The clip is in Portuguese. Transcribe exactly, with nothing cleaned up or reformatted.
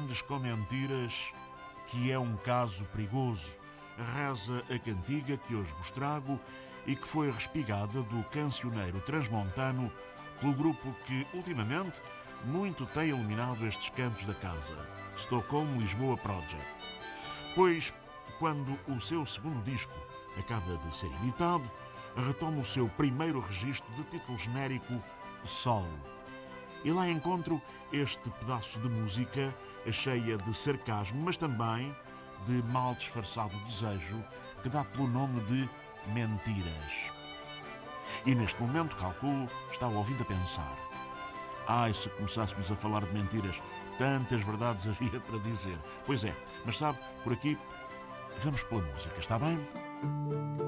andes com mentiras, que é um caso perigoso. Reza a cantiga que hoje vos trago e que foi respigada do cancioneiro transmontano pelo grupo que, ultimamente, muito tem iluminado estes cantos da casa, Stockholm Lisboa Project. Pois, quando o seu segundo disco acaba de ser editado, retoma o seu primeiro registro de título genérico Sol. E lá encontro este pedaço de música cheia de sarcasmo, mas também de mal disfarçado desejo, que dá pelo nome de Mentiras. E neste momento, calculo, está o ouvido a pensar: ai, se começássemos a falar de mentiras, tantas verdades havia para dizer. Pois é, mas sabe, por aqui, vamos pela música, está bem?